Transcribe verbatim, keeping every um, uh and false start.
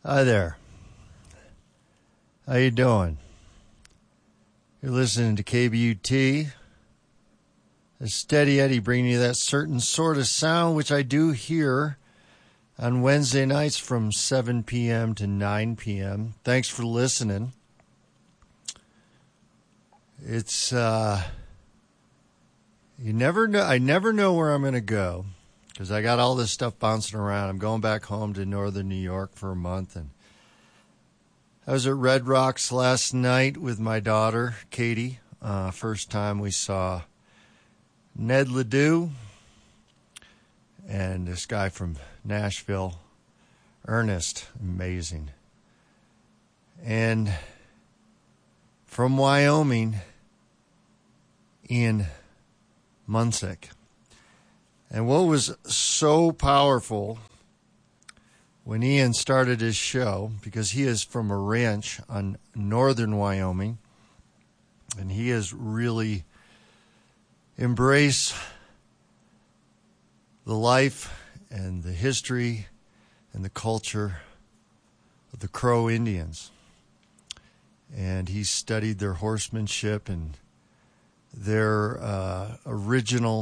Hi there. How you doing? You're listening to K B U T, a steady Eddie bringing you that certain sort of sound which I do hear on Wednesday nights from seven p.m. to nine p.m. Thanks for listening. It's, uh, you never know, I never know where I'm going to go because I got all this stuff bouncing around. I'm going back home to northern New York for a month, and I was at Red Rocks last night with my daughter, Katie. Uh, first time we saw Ned Ledoux and this guy from Nashville, Ernest. Amazing. And from Wyoming, Ian Munsick. And what was so powerful when Ian started his show, because he is from a ranch on northern Wyoming, and he has really embraced the life and the history and the culture of the Crow Indians. And he studied their horsemanship and their uh, original